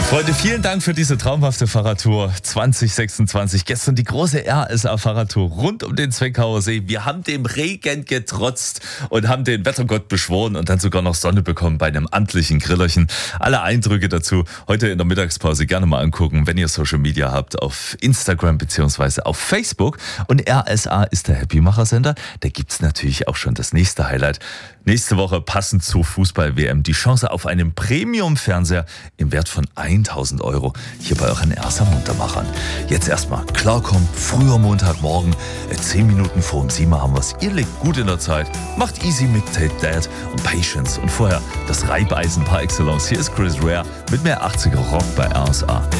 Freunde, vielen Dank für diese traumhafte Fahrradtour 2026. Gestern die große RSA-Fahrradtour rund um den Zweckauer See. Wir haben dem Regen getrotzt und haben den Wettergott beschworen und dann sogar noch Sonne bekommen bei einem amtlichen Grillerchen. Alle Eindrücke dazu heute in der Mittagspause gerne mal angucken, wenn ihr Social Media habt, auf Instagram bzw. auf Facebook. Und RSA ist der Happymacher-Sender. Da gibt's natürlich auch schon das nächste Highlight. Nächste Woche passend zur Fußball-WM die Chance auf einen Premium-Fernseher im Wert von 1.000 € hier bei euren RSA Muntermachern. Jetzt erstmal klarkommen, früher Montagmorgen, 10 Minuten vor um 7 haben wir's. Ihr liegt gut in der Zeit, macht easy mit Take That und Patience und vorher das Reibeisen par excellence. Hier ist Chris Rea mit mehr 80er Rock bei RSA.